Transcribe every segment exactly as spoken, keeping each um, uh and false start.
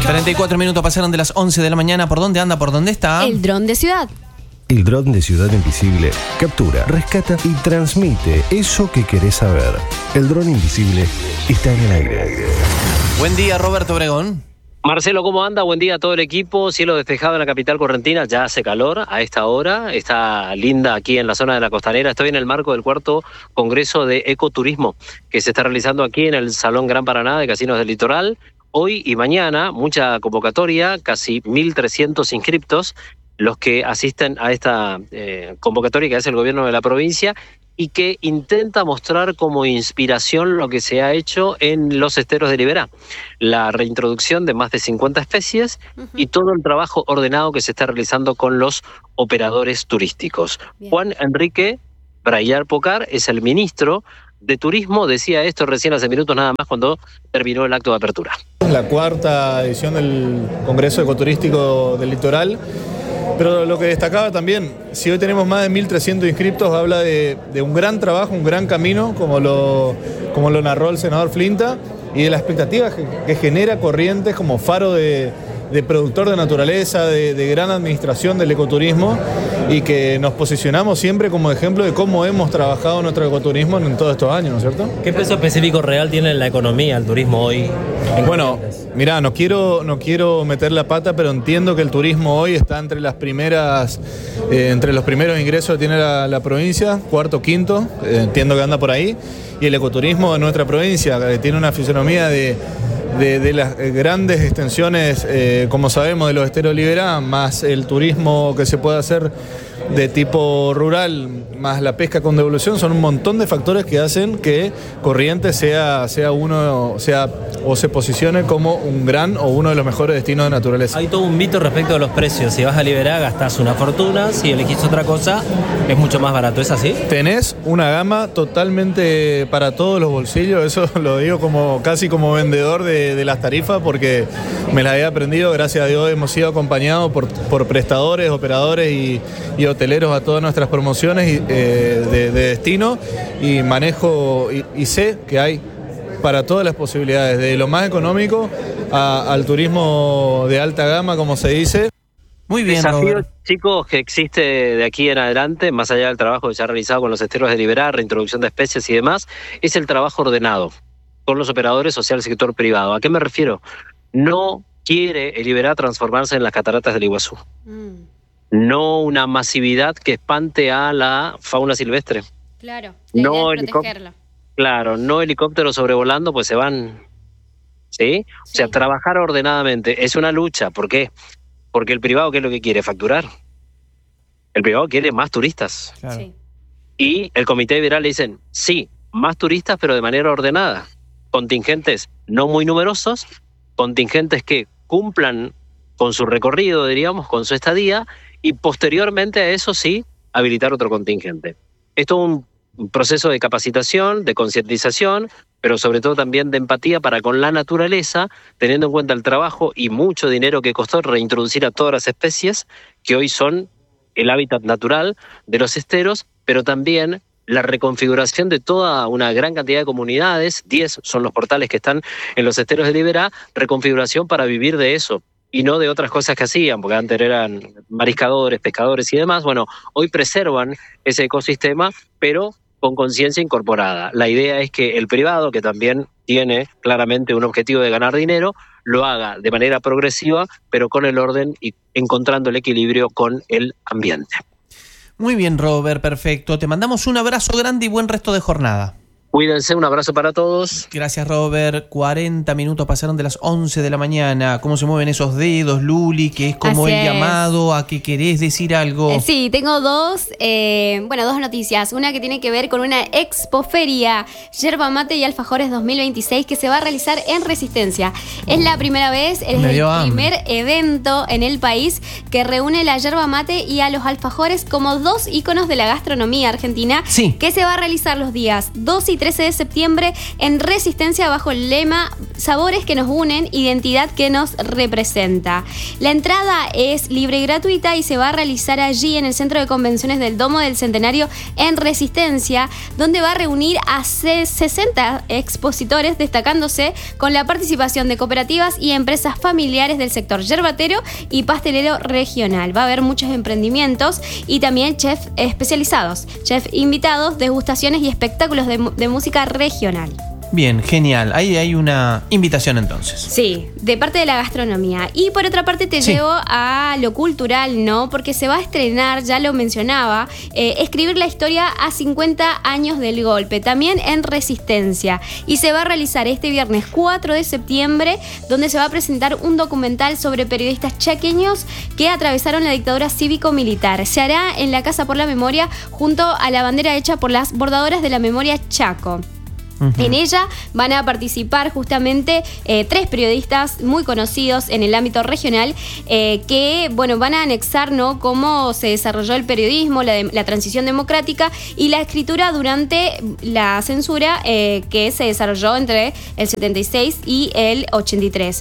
treinta y cuatro minutos pasaron de las once de la mañana. ¿Por dónde anda? ¿Por dónde está? El dron de ciudad. El dron de Ciudad Invisible captura, rescata y transmite eso que querés saber. El dron invisible está en el aire. Buen día, Roberto Obregón. Marcelo, ¿cómo anda? Buen día a todo el equipo. Cielo despejado en la capital correntina, ya hace calor a esta hora. Está linda aquí en la zona de la costanera. Estoy en el marco del cuarto Congreso de Ecoturismo que se está realizando aquí en el Salón Gran Paraná de Casinos del Litoral. Hoy y mañana, mucha convocatoria, casi mil trescientos inscriptos, los que asisten a esta eh, convocatoria que hace el gobierno de la provincia y que intenta mostrar como inspiración lo que se ha hecho en los esteros de Liberá. La reintroducción de más de cincuenta especies uh-huh. y todo el trabajo ordenado que se está realizando con los operadores turísticos. Bien. Juan Enrique Brayar Pocar es el ministro de Turismo, decía esto recién hace minutos nada más cuando terminó el acto de apertura. La cuarta edición del Congreso Ecoturístico del Litoral. Pero lo que destacaba también, si hoy tenemos más de mil trescientos inscriptos, habla de, de un gran trabajo, un gran camino, como lo, como lo narró el senador Flinta, y de la expectativa que, que genera Corrientes como faro de, de productor de naturaleza, de, de gran administración del ecoturismo, y que nos posicionamos siempre como ejemplo de cómo hemos trabajado nuestro ecoturismo en todos estos años, ¿no es cierto? ¿Qué peso específico real tiene en la economía el turismo hoy? Bueno, mirá, no quiero, no quiero meter la pata, pero entiendo que el turismo hoy está entre las primeras, eh, entre los primeros ingresos que tiene la, la provincia, cuarto, quinto, eh, entiendo que anda por ahí, y el ecoturismo de nuestra provincia, que tiene una fisonomía de, de, de las grandes extensiones, eh, como sabemos, de los esteros Liberá, más el turismo que se puede hacer de tipo rural, más la pesca con devolución, son un montón de factores que hacen que Corrientes sea, sea uno, sea o se posicione como un gran o uno de los mejores destinos de naturaleza. Hay todo un mito respecto a los precios. Si vas a Liberá gastás una fortuna, si elegís otra cosa es mucho más barato. ¿Es así? Tenés una gama totalmente para todos los bolsillos, eso lo digo como casi como vendedor de, de las tarifas porque me las he aprendido, gracias a Dios hemos sido acompañados por, por prestadores, operadores y, y hoteleros a todas nuestras promociones y, eh, de, de destino y manejo y, y sé que hay para todas las posibilidades, de lo más económico a, al turismo de alta gama, como se dice. Muy bien, desafío, Robert. chicos, que existe de aquí en adelante, más allá del trabajo que se ha realizado con los esteros de Liberá, reintroducción de especies y demás, es el trabajo ordenado con los operadores o sea el sector privado. ¿A qué me refiero? No quiere el Liberá transformarse en las cataratas del Iguazú. Mm. No una masividad que espante a la fauna silvestre. Claro, la no idea es protegerla. Claro, no helicópteros sobrevolando, pues se van. ¿Sí? O Sí. sea, trabajar ordenadamente es una lucha. ¿Por qué? Porque el privado, ¿qué es lo que quiere? Facturar. El privado quiere más turistas. Claro. Sí. Y el comité liberal le dicen, sí, más turistas, pero de manera ordenada. Contingentes no muy numerosos, contingentes que cumplan con su recorrido, diríamos, con su estadía, y posteriormente a eso sí, habilitar otro contingente. Esto es un un proceso de capacitación, de concientización, pero sobre todo también de empatía para con la naturaleza, teniendo en cuenta el trabajo y mucho dinero que costó reintroducir a todas las especies que hoy son el hábitat natural de los esteros, pero también la reconfiguración de toda una gran cantidad de comunidades, diez son los portales que están en los esteros de Liberá, reconfiguración para vivir de eso. Y no de otras cosas que hacían, porque antes eran mariscadores, pescadores y demás. Bueno, hoy preservan ese ecosistema, pero con conciencia incorporada. La idea es que el privado, que también tiene claramente un objetivo de ganar dinero, lo haga de manera progresiva, pero con el orden y encontrando el equilibrio con el ambiente. Muy bien, Robert, perfecto. Te mandamos un abrazo grande y buen resto de jornada. Cuídense, un abrazo para todos. Gracias, Robert. cuarenta minutos pasaron de las once de la mañana. ¿Cómo se mueven esos dedos, Luli? Que es como Así el es. llamado a que querés decir algo. Eh, sí, tengo dos, eh, bueno, dos noticias. Una que tiene que ver con una expoferia Yerba Mate y Alfajores dos mil veintiséis que se va a realizar en Resistencia. Es la primera vez, es Me el dio primer hambre. evento en el país que reúne la yerba mate y a los alfajores como dos íconos de la gastronomía argentina, Sí. que se va a realizar los días dos y tres trece de septiembre en Resistencia bajo el lema Sabores que nos unen, identidad que nos representa. La entrada es libre y gratuita y se va a realizar allí en el Centro de Convenciones del Domo del Centenario en Resistencia, donde va a reunir a sesenta expositores, destacándose con la participación de cooperativas y empresas familiares del sector yerbatero y pastelero regional. Va a haber muchos emprendimientos y también chefs especializados, chefs invitados, degustaciones y espectáculos de, de música regional. Bien, genial. Ahí hay una invitación entonces. Sí, de parte de la gastronomía. Y por otra parte te Sí. llevo a lo cultural, ¿no? Porque se va a estrenar, ya lo mencionaba, eh, escribir la historia a cincuenta años del golpe, también en Resistencia. Y se va a realizar este viernes cuatro de septiembre, donde se va a presentar un documental sobre periodistas chaqueños que atravesaron la dictadura cívico-militar. Se hará en la Casa por la Memoria, junto a la bandera hecha por las bordadoras de la memoria Chaco. Uh-huh. En ella van a participar justamente eh, tres periodistas muy conocidos en el ámbito regional eh, que, bueno, van a anexar, ¿no?, cómo se desarrolló el periodismo, la, de, la transición democrática y la escritura durante la censura eh, que se desarrolló entre el setenta y seis y el ochenta y tres.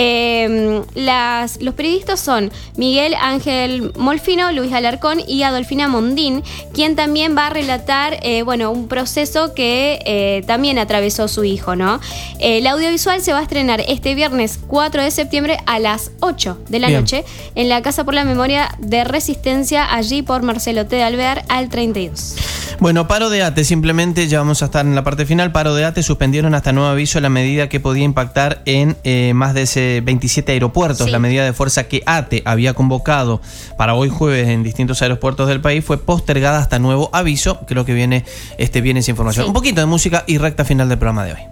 Eh, las, los periodistas son Miguel Ángel Molfino, Luis Alarcón y Adolfina Mondín, quien también va a relatar, eh, bueno, un proceso que eh, también también atravesó su hijo, ¿no? El audiovisual se va a estrenar este viernes cuatro de septiembre a las ocho de la Bien. noche en la Casa por la Memoria de Resistencia, allí por Marcelo T. de Alvear al treinta y dos. Bueno, paro de ATE, simplemente ya vamos a estar en la parte final. Paro de ATE, suspendieron hasta nuevo aviso la medida que podía impactar en eh, más de ese veintisiete aeropuertos. Sí. La medida de fuerza que ATE había convocado para hoy jueves en distintos aeropuertos del país fue postergada hasta nuevo aviso. Creo que viene este viene esa información. Sí. Un poquito de música y recta final del programa de hoy.